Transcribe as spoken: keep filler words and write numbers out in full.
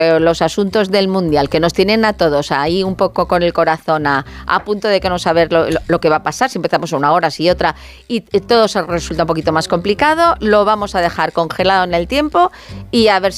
los asuntos del Mundial, que nos tienen a todos ahí un poco con el corazón a, a punto de que no saber lo, lo, lo que va a pasar, si empezamos a una hora, si otra, y, y todo se resulta un poquito más complicado, lo vamos a dejar congelado en el tiempo y a ver